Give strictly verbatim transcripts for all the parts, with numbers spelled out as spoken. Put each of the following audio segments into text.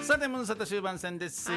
さてムーンサタ終盤戦です、 はい、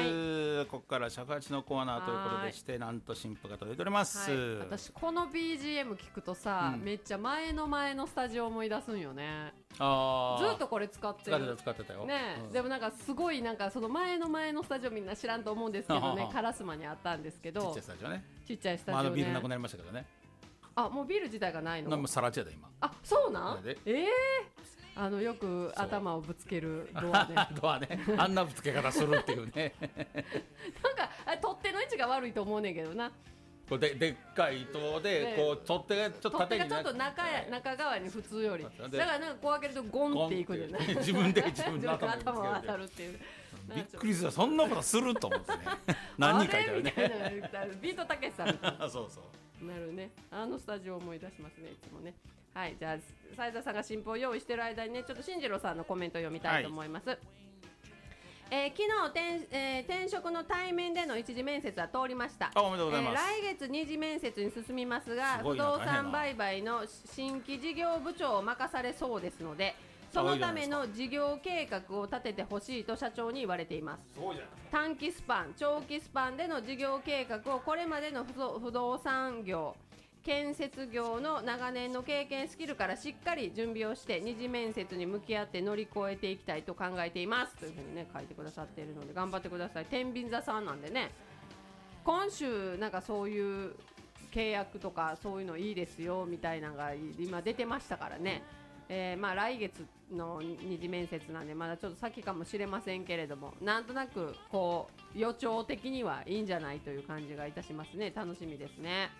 ここから尺八のコーナーということでして、なんと新譜が届いております、 はい、私この ビージーエム 聞くとさ、うん、めっちゃ前の前のスタジオ思い出すんよね。あずっとこれ使ってる使ってた使ってたよ、 ね、うん、でもなんかすごいなんかその前の前のスタジオみんな知らんと思うんですけどね烏丸にあったんですけど、 ちっちゃいスタジオね、 ちっちゃいスタジオね、 まあ、あのビルなくなりましたけどね。 あ、もうビル自体がないの？ もうさら地やだ今。 あ、そうなん？えー、あのよく頭をぶつけるドアねドアね、あんなぶつけ方するっていうねなんかあ取っ手の位置が悪いと思うねんけどな。 これ で, でっかい糸でこう取っ手がちょっと縦に取っ手がちょっと 中, 中側に普通よりだからなんかこう開けるとゴンっていくんじゃない自分で自分の頭に頭が当たるっていうびっくりする、そんなことすると思ってね何人かいたよねビートたけしさんみたいなそうそうなるね、あのスタジオを思い出しますねいつもね。はい、じゃあ斉田さんが新譜を用意してる間にねちょっと進次郎さんのコメントを読みたいと思います、はい。えー、昨日転、えー、転職の対面での一次面接は通りました。 あ、おめでとうございます、 えー、来月二次面接に進みますが不動産売買の新規事業部長を任されそうですので、そのための事業計画を立ててほしいと社長に言われています。短期スパン、長期スパンでの事業計画をこれまでの不動産業、建設業の長年の経験スキルからしっかり準備をして二次面接に向き合って乗り越えていきたいと考えていますというふうにね書いてくださっているので頑張ってください。天秤座さんなんでね、今週なんかそういう契約とかそういうのいいですよみたいなのが今出てましたからね、えー、まあ来月の二次面接なんでまだちょっと先かもしれませんけれども、なんとなくこう予兆的にはいいんじゃないという感じがいたしますね。楽しみですね。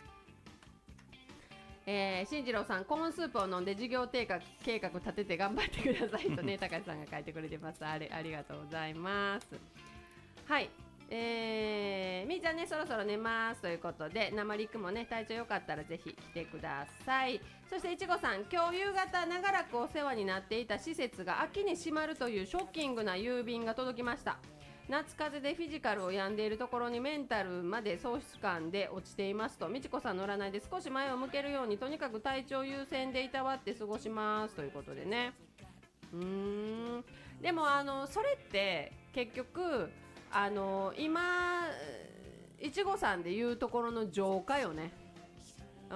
えー、進次郎さん、コーンスープを飲んで事業計画計画立てて頑張ってくださいとね高橋さんが書いてくれてます。あれありがとうございます。はい、えー、みーちゃんねそろそろ寝ますということで、生リクもね体調よかったらぜひ来てください。そしていちごさん、今日夕方長らくお世話になっていた施設が秋に閉まるというショッキングな郵便が届きました。夏風邪でフィジカルを病んでいるところにメンタルまで喪失感で落ちていますと、みちこさんの占いで少し前を向けるようにとにかく体調優先でいたわって過ごしますということでね。うーん、でもあのそれって結局あの今いちごさんでいうところの浄化よね。うん、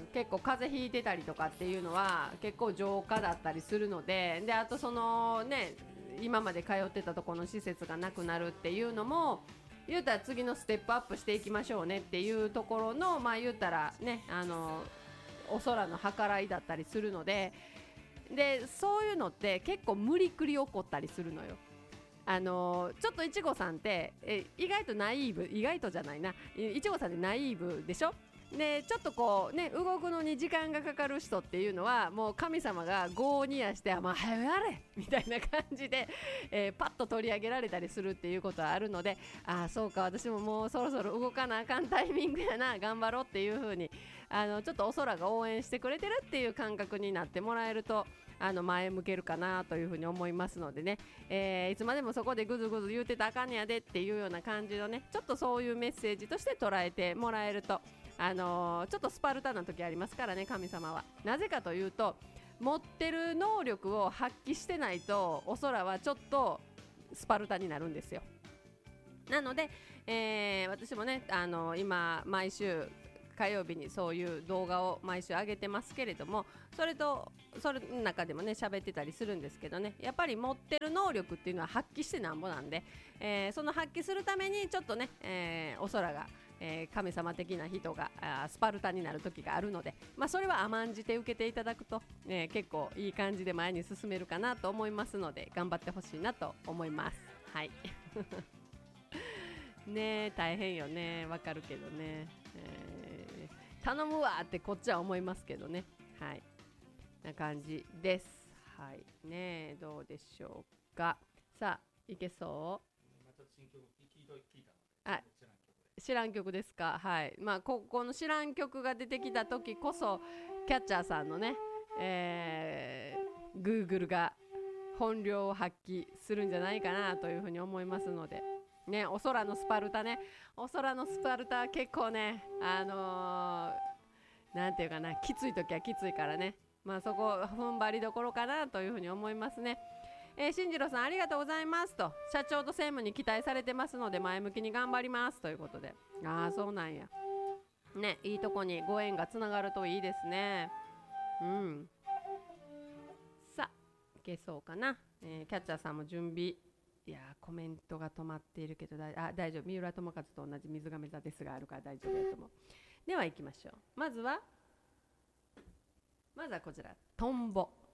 結構風邪ひいてたりとかっていうのは結構浄化だったりするので、であとそのね今まで通ってたところの施設がなくなるっていうのも言うたら次のステップアップしていきましょうねっていうところの、まあ言うたらねあのお空の計らいだったりするので、でそういうのって結構無理くり起こったりするのよ。あのちょっといちごさんってえ意外とナイーブ、意外とじゃないな、いちごさんってナイーブでしょ。でちょっとこうね動くのに時間がかかる人っていうのはもう神様が業にやして、まあ早くやれみたいな感じで、えー、パッと取り上げられたりするっていうことはあるので、ああそうか私ももうそろそろ動かなあかんタイミングやな、頑張ろうっていう風にあのちょっとお空が応援してくれてるっていう感覚になってもらえるとあの前向けるかなというふうに思いますのでね、えー、いつまでもそこでぐずぐず言うてたらあかんねやでっていうような感じのねちょっとそういうメッセージとして捉えてもらえると、あのー、ちょっとスパルタな時ありますからね神様は。なぜかというと持ってる能力を発揮してないとお空はちょっとスパルタになるんですよ。なので、えー、私もね、あのー、今毎週火曜日にそういう動画を毎週上げてますけれども、それとそれの中でもね喋ってたりするんですけどね、やっぱり持ってる能力っていうのは発揮してなんぼなんで、えー、その発揮するためにちょっとね、えー、お空が、えー、神様的な人がスパルタになる時があるので、まあ、それは甘んじて受けていただくと、えー、結構いい感じで前に進めるかなと思いますので頑張ってほしいなと思います。はいねえ大変よね、わかるけどね、えー、頼むわってこっちは思いますけどね。はいな感じです。はいねえどうでしょうか。さあいけそう。あ知らん曲ですか。はい、まあここの知らん曲が出てきた時こそキャッチャーさんのね、えー、Google が本領を発揮するんじゃないかなというふうに思いますのでね、お空のスパルタね、お空のスパルタは結構ね、あのー、なんていうかな、きつい時はきついからね、まあそこ踏ん張りどころかなというふうに思いますね。 えー、進次郎さんありがとうございますと、社長と専務に期待されてますので前向きに頑張りますということで、ああそうなんやね、いいとこにご縁がつながるといいですね。うん、さあいけそうかな、えー、キャッチャーさんも準備、いやーコメントが止まっているけどだあ大丈夫、三浦友和と同じ水亀座ですがあるから大丈夫やと思う。では行きましょう。まずはまずはこちらトンボ。